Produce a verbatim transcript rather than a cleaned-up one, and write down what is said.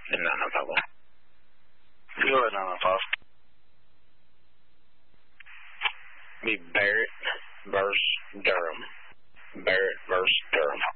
The nine oh five one. Go ahead, nine oh five. Be Barrett versus Durham. Barrett versus Durham.